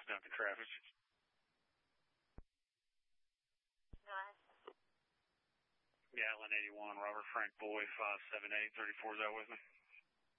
Duncan traffic. Gatlin 81, Robert Frank Boy 578, 34, is that with me?